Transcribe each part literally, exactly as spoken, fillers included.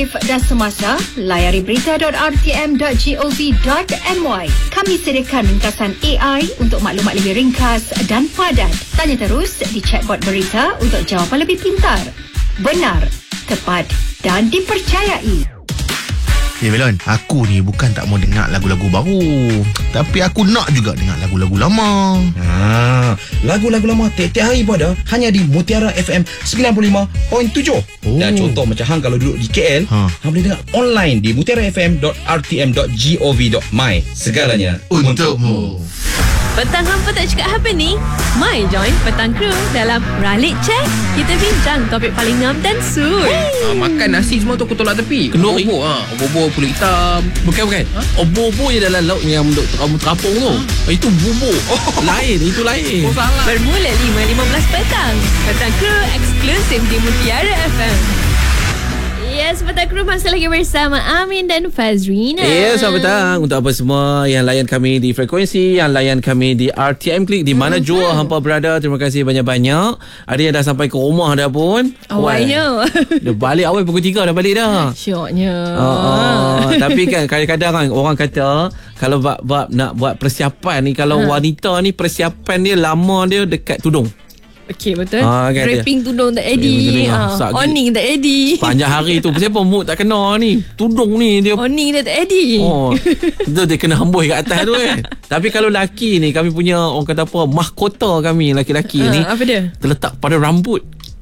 dan semasa, layari berita dot r t m dot gov dot m y. Kami sediakan ringkasan A I untuk maklumat lebih ringkas dan padat. Tanya terus di chatbot berita untuk jawapan lebih pintar, benar, tepat dan dipercayai. Ya Belon, aku ni bukan tak mau dengar lagu-lagu baru, tapi aku nak juga dengar lagu-lagu lama. Ha, lagu-lagu lama tiap-tiap hari pun ada, hanya di Mutiara F M sembilan puluh lima perpuluhan tujuh. Oh. Dan contoh macam hang kalau duduk di K L, ha. hang boleh dengar online di mutiara f m dot r t m dot gov dot my. Segalanya untukmu. Petang hampa tak cakap apa ni? Mai join Petang Kru dalam Ralik Check. Kita bincang topik paling ngam dan sur. Ha, makan nasi semua tu aku tolak tepi. Kenduri. Obor, ha. Obor kulit hitam. Bukan, bukan. Ha? Obor-obor je dalam laut yang duk terapung tu. Ha, itu bubur. Oh. Lain, itu lain. Oh, salah. Bermula lima lima belas petang. Petang Kru eksklusif di Mutiara F M. Yes, Petang Kru masih lagi bersama Amin dan Fazrina. Yes, selamat petang untuk apa semua yang layan kami di frekuensi, yang layan kami di R T M Klik, di mana mm-hmm. jua hampa berada. Terima kasih banyak-banyak. Ada yang dah sampai ke rumah dah pun. Awalnya. Dia balik awal pukul tiga dah balik dah. Syoknya. Uh, uh, tapi kan kadang-kadang kan orang kata kalau bab-bab nak buat persiapan ni, kalau ha. wanita ni persiapan dia lama dia dekat tudung. Okey, betul. Ha, kan Draping dia. Tudung tak edit. Ha. Awning tak edit. Panjang hari tu siapa mood tak kena ni. Tudung ni dia. Awning dia tak edit. Oh. Itu dia kena hembus kat atas tu kan. Tapi kalau laki ni, kami punya orang kata apa, mahkota kami laki-laki ha, ni. Apa dia? Terletak pada rambut.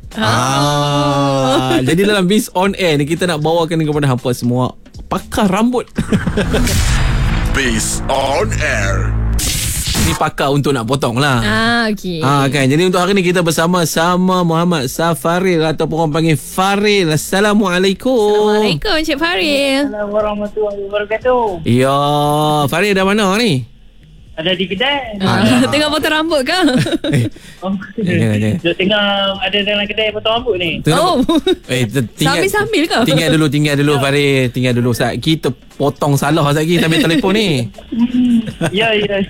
Ah. ah. Jadi dalam Biz On Air ni kita nak bawakan kepada hampa semua pakar rambut. Biz On Air. Ni pakar untuk nak potong lah. Ah, okey. Ah, kan. Jadi untuk hari ni kita bersama sama Muhammad Safaril ataupun orang panggil Faril. Assalamualaikum. Assalamualaikum Encik Faril. Assalamualaikum warahmatullahi wabarakatuh. Ya, Faril dah mana ni? Ada di kedai. Ah, tengah potong rambut ke? Eh, oh. jangan, jangan. Tengah ada dalam kedai potong rambut ni. Tengah, oh. Eh, tinggal, sambil-sambil ke? Tinggal dulu, tinggal dulu Faril. Tinggal dulu. Sat, kita potong salah lagi sambil telefon ni. Ya, ya.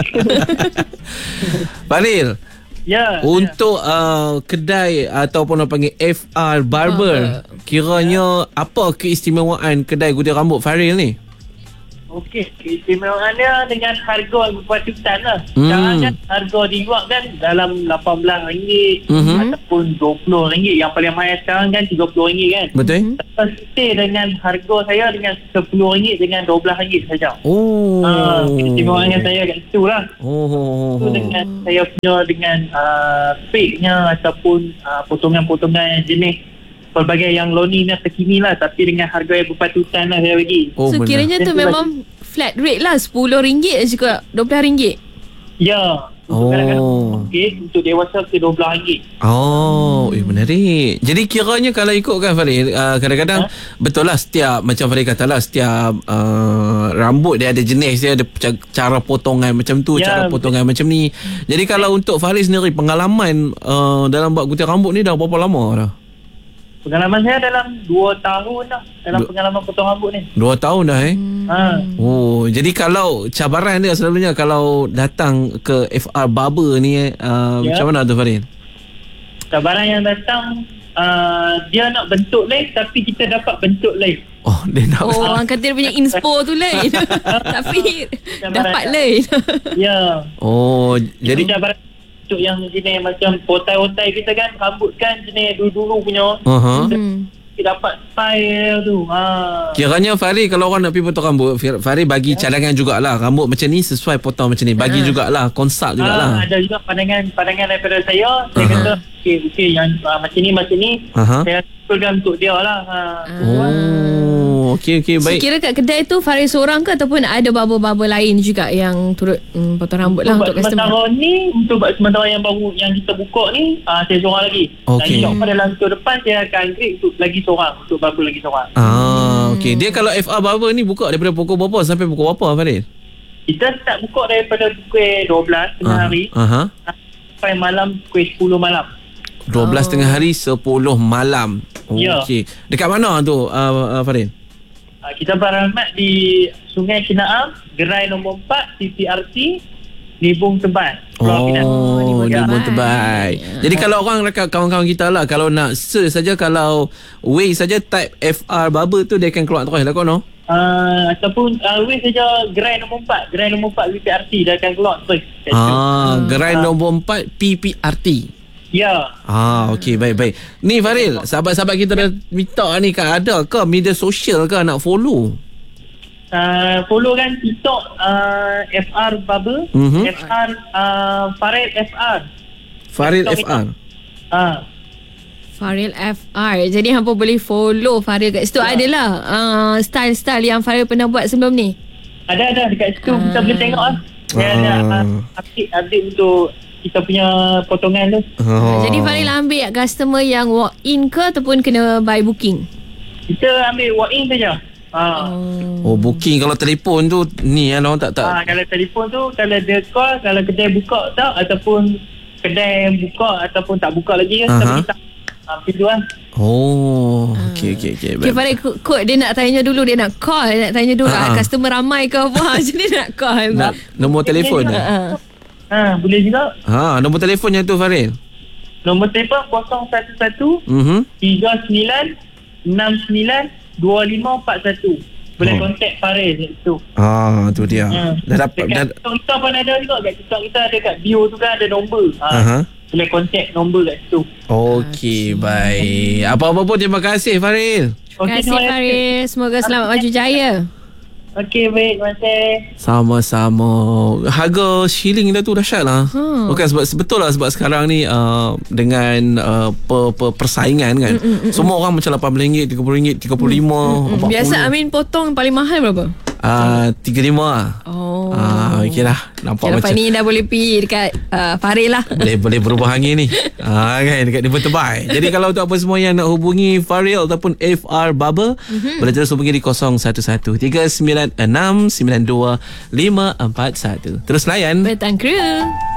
Faril. Ya. Untuk ya. Uh, kedai ataupun orang panggil F R Barber, oh. kiranya ya. apa keistimewaan kedai gunting rambut Faril ni? Okey, keistimewaan dia dengan harga berpatutan lah. Hmm. Sekarang kan harga di luar kan dalam lapan belas ringgit mm-hmm. ataupun dua puluh ringgit. Yang paling mahal sekarang kan tiga puluh ringgit kan. Betul. Saya stay dengan harga saya dengan sepuluh ringgit dengan dua belas ringgit saja. Oh. Uh, keistimewaannya saya kat situ lah. Oh. Itu dengan saya punya dengan uh, fake-nya ataupun uh, potongan-potongan jenis pelbagai yang loni ni terkini lah, tapi dengan harga yang berpatutan lah saya bagi. Oh, so benar. Kiranya tu memang flat rate lah, sepuluh ringgit juga, dua belas ringgit. Ya. Untuk oh. okay, untuk dewasa ke dua belas ringgit. Oh, hmm. eh, menarik. Jadi kiranya kalau ikutkan Faril, uh, kadang-kadang ha? betul lah setiap, macam Faril kata lah, setiap uh, rambut dia ada jenis dia, ada cara potongan macam tu, ya, cara potongan betul. macam ni. Jadi kalau untuk Faril sendiri, pengalaman uh, dalam buat gunting rambut ni dah berapa lama dah? Pengalaman saya dalam dua tahun dah dalam du- pengalaman potong rambut ni. Dua tahun dah eh? Ha. Oh, jadi kalau cabaran dia selalunya kalau datang ke F R Barber ni uh, ya. macam mana tu Farid? Cabaran yang datang uh, dia nak bentuk lain tapi kita dapat bentuk lain. Oh, dia nak. Oh, orang kata dia punya inspo tu lain. Tapi dapat lain. Ya. Oh, jadi cabaran untuk yang jenis macam potai-potai kita kan, rambut kan jenis dulu-dulu punya. Uh-huh. Kita dapat style tu. Ha. Kiranya Farid kalau orang nak pergi potong rambut, Farid bagi ya. cadangan jugalah. Rambut macam ni sesuai potong macam ni. Bagi uh-huh. jugalah, konsult jugalah. Ha, ada juga pandangan pandangan daripada saya. Saya uh-huh. kata, okey, okey yang uh, macam ni, macam ni. Uh-huh. Saya tuliskan untuk dia lah. Ha. Oh, okey, okey, baik. So, kira kat kedai tu Farid seorang ke ataupun ada barber-barber lain juga yang turut mm, potong rambut lah untuk, untuk customer? Sementara ni, untuk buat sementara yang baru yang kita buka ni, uh, saya seorang lagi. Okay. Dan insyaAllah dalam minggu depan saya akan upgrade untuk lagi seorang, untuk barber lagi seorang. Ah, okey. Dia kalau F R Barber ni buka daripada pukul berapa sampai pukul berapa Farid? Kita start buka daripada pukul dua belas tengah uh, hari uh-huh. sampai malam pukul sepuluh malam. dua belas oh. tengah hari, sepuluh malam. Ya. Okey. Dekat mana tu uh, uh, Farid? Uh, kita beralamat di Sungai Kinaam, gerai nombor empat, T P R T, Libung Teban. Pulau Pinang. Oh, di Ya. Buon Terbaik. Jadi kalau orang dekat kawan-kawan kita lah, kalau nak search saja, kalau Way saja type F R Bubble tu, dia akan keluar terus lah kono. Uh, ataupun uh, weh saja gerai nombor empat, gerai nombor empat P P R T dah akan keluar terus. Ah, gerai nombor empat P P R T. Ya. Ah, okey, baik-baik. Ni Faril, sahabat-sahabat kita dah minta ni, kan ada ke media sosial ke nak follow? Uh, follow kan TikTok uh, F R Bubble, Mhm. F R uh, Farel F R. Faril TikTok F R. Ah, Faril F R. Jadi hampa boleh follow Faril kat situ. Ya. Adalah uh, style-style yang Faril pernah buat sebelum ni. ada ada dekat situ Ah. kita boleh tengok lah. Dia ada Ah. uh, update update untuk kita punya potongan tu. Oh. Jadi Faril ambil customer yang walk in ke ataupun kena buy booking? Kita ambil walk in saja. Ah. Oh, booking kalau telefon tu ni kan orang tak tak. Ah, kalau telefon tu kalau dia call, kalau kedai buka tak ataupun kedai buka ataupun tak buka lagi kan, kita Aha. minta ah, pintu kan. Oh, okey okey okey. Okay, Faril kod dia nak tanya dulu, dia nak call, dia nak tanya dulu Ah. uh customer ramai ke apa. Jadi dia nak call. Nak nombor telefon Boleh dah. Ha. Ha, boleh juga. Ha, nombor telefon yang tu Faril. Nombor telefon kosong satu satu Mhm. tiga sembilan enam sembilan dua lima empat satu. Boleh Oh. kontak Faril kat situ. Ah, tu dia. Ha. Dah dapat dah. Dekat TikTok kita pun ada juga. Kat TikTok kita ada kat bio tu kan ada nombor. Ha. Aha. Boleh kontak nombor kat situ. Okey, baik. Apa-apa pun terima kasih Faril. Terima kasih Faril. Semoga selamat maju jaya. Okey, baik. Terima kasih. Sama-sama. Harga shilling dah tu dahsyat lah. Hmm. Bukan sebab betul lah, sebab sekarang ni uh, dengan uh, per, per, persaingan kan. Mm, mm, mm, semua orang macam lapan belas ringgit, tiga puluh ringgit, tiga puluh lima, Hmm, empat puluh. biasa Amin potong paling mahal berapa? Ah, tiga puluh lima lah. Oh. Ah, okey lah. Nampak Okay, lepas macam ni dah boleh pergi dekat uh, Faril lah. boleh boleh berubah angin ni. Ah, kan dekat Buon Terbaik. Jadi kalau untuk apa semua yang nak hubungi Faril ataupun F R Bubble, mm-hmm. boleh terus hubungi di kosong satu satu tiga sembilan enam sembilan dua lima empat satu. Terus layan. Petang Crew.